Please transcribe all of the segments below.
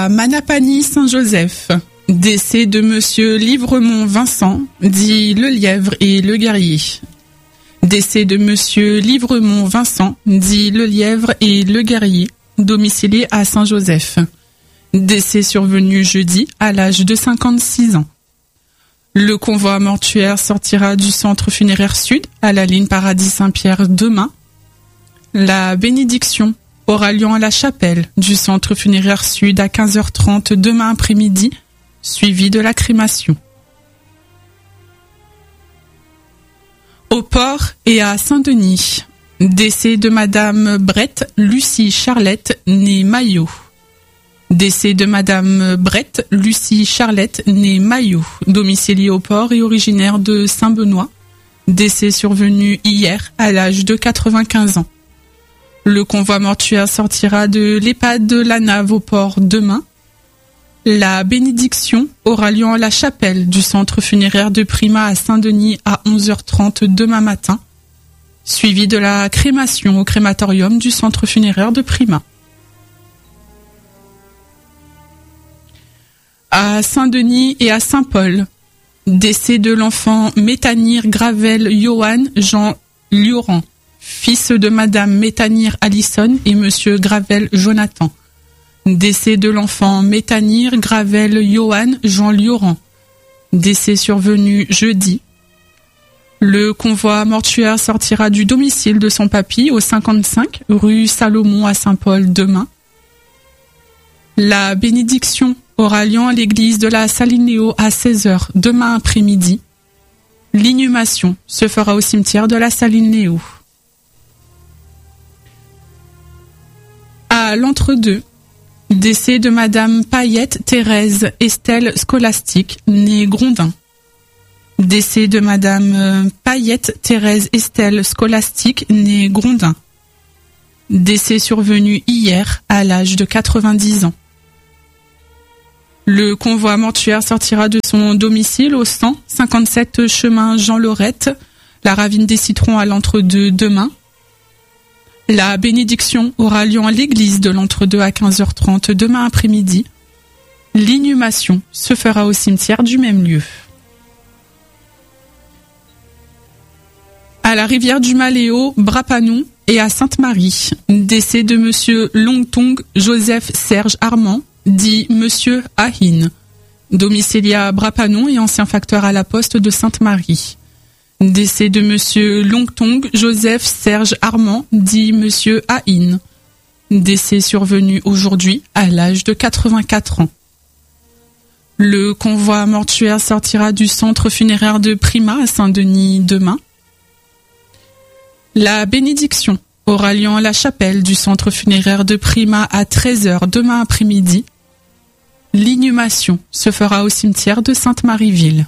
À Manapany-Saint-Joseph, décès de Monsieur Livremont Vincent, dit Le Lièvre et Le Guerrier. Décès de Monsieur Livremont Vincent, dit Le Lièvre et Le Guerrier, domicilié à Saint-Joseph. Décès survenu jeudi à l'âge de 56 ans. Le convoi mortuaire sortira du centre funéraire sud à la ligne Paradis-Saint-Pierre demain. La bénédiction aura lieu à la chapelle du centre funéraire sud à 15h30 demain après-midi, suivi de la crémation. Au port et à Saint-Denis, décès de Madame Brett Lucie Charlette, née Maillot. Décès de Madame Brett Lucie Charlette, née Maillot, domiciliée au port et originaire de Saint-Benoît. Décès survenu hier à l'âge de 95 ans. Le convoi mortuaire sortira de l'EHPAD de la Nave au port demain. La bénédiction aura lieu à la chapelle du centre funéraire de Prima à Saint-Denis à 11h30 demain matin, suivi de la crémation au crématorium du centre funéraire de Prima. À Saint-Denis et à Saint-Paul, décès de l'enfant Métanire Gravel Johan Jean Lioran, fils de Madame Métanire Allison et Monsieur Gravel Jonathan. Décès de l'enfant Métanire Gravel Johan Jean Lioran. Décès survenu jeudi. Le convoi mortuaire sortira du domicile de son papy au 55 rue Salomon à Saint-Paul demain. La bénédiction aura lieu à l'église de la Salinéo à 16h demain après-midi. L'inhumation se fera au cimetière de la Salinéo. À l'entre-deux, décès de Madame Payette Thérèse Estelle Scolastique, née Grondin. Décès de Madame Payette Thérèse Estelle Scolastique, née Grondin. Décès survenu hier à l'âge de 90 ans. Le convoi mortuaire sortira de son domicile au 157 chemin Jean Lorette, la ravine des Citrons à l'entre-deux demain. La bénédiction aura lieu à l'église de l'entre-deux à 15h30 demain après-midi. L'inhumation se fera au cimetière du même lieu. À la rivière du Maléo, Brapanon et à Sainte-Marie, décès de Monsieur Longtong Joseph Serge Armand, dit Monsieur Ahin, domicilié à Brapanon et ancien facteur à la poste de Sainte-Marie. Décès de Monsieur Longtong Joseph Serge Armand, dit Monsieur Ahin. Décès survenu aujourd'hui à l'âge de 84 ans. Le convoi mortuaire sortira du centre funéraire de Prima à Saint-Denis demain. La bénédiction aura lieu à la chapelle du centre funéraire de Prima à 13h demain après-midi. L'inhumation se fera au cimetière de Sainte-Marie-Ville.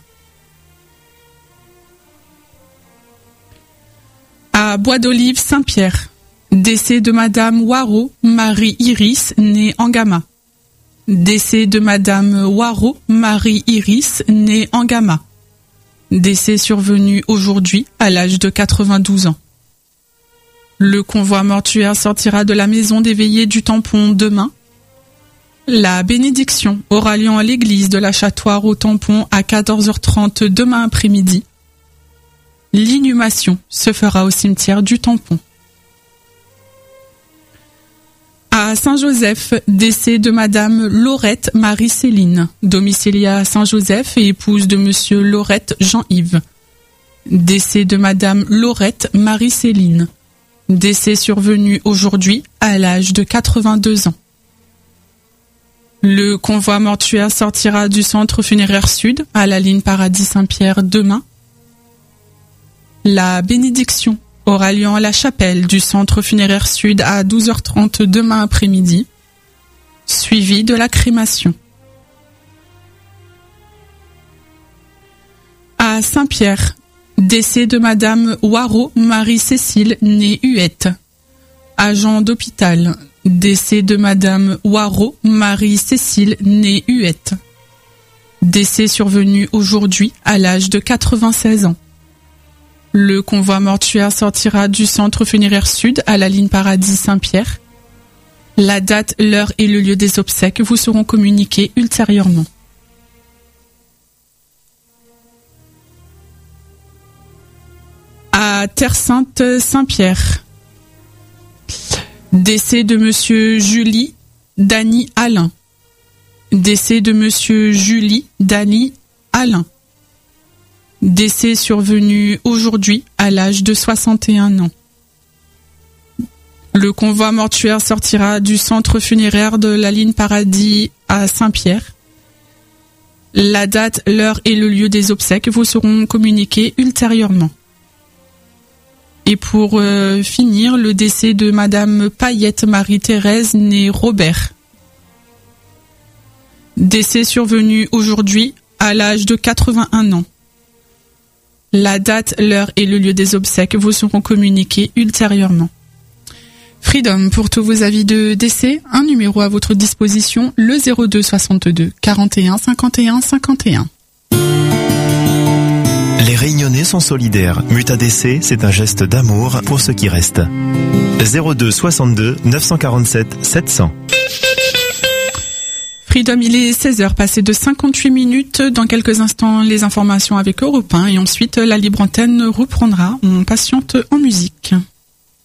À Bois d'Olive Saint-Pierre, décès de Madame Waro Marie Iris, née Angama. Décès de Madame Waro Marie Iris, née Angama. Décès survenu aujourd'hui à l'âge de 92 ans. Le convoi mortuaire sortira de la maison des veillées du Tampon demain. La bénédiction aura lieu à l'église de la Châtoire au Tampon à 14h30 demain après-midi. L'inhumation se fera au cimetière du Tampon. À Saint-Joseph, décès de Madame Laurette Marie-Céline, domiciliée à Saint-Joseph et épouse de Monsieur Laurette Jean-Yves. Décès de Madame Laurette Marie-Céline. Décès survenu aujourd'hui à l'âge de 82 ans. Le convoi mortuaire sortira du centre funéraire sud à la ligne Paradis-Saint-Pierre demain. La bénédiction aura lieu à la chapelle du centre funéraire sud à 12h30 demain après-midi, suivi de la crémation. À Saint-Pierre, décès de Madame Waro Marie-Cécile, née Huette. Agent d'hôpital, décès de Madame Waro Marie-Cécile, née Huette. Décès survenu aujourd'hui à l'âge de 96 ans. Le convoi mortuaire sortira du centre funéraire sud à la ligne Paradis-Saint-Pierre. La date, l'heure et le lieu des obsèques vous seront communiqués ultérieurement. À Terre Sainte Saint-Pierre. Décès de monsieur Julie Dany Alain. Décès de monsieur Julie Dany Alain. Décès survenu aujourd'hui à l'âge de 61 ans. Le convoi mortuaire sortira du centre funéraire de la ligne Paradis à Saint-Pierre. La date, l'heure et le lieu des obsèques vous seront communiqués ultérieurement. Et pour finir, le décès de madame Payette Marie-Thérèse née Robert. Décès survenu aujourd'hui à l'âge de 81 ans. La date, l'heure et le lieu des obsèques vous seront communiqués ultérieurement. Freedom, pour tous vos avis de décès, un numéro à votre disposition, le 02 62 41 51 51. Les Réunionnais sont solidaires. Mutadc, c'est un geste d'amour pour ceux qui restent. 02 62 947 700. Freedom, il est 16h, passé de 58 minutes. Dans quelques instants, les informations avec Europe 1 et ensuite la libre antenne reprendra. On patiente en musique.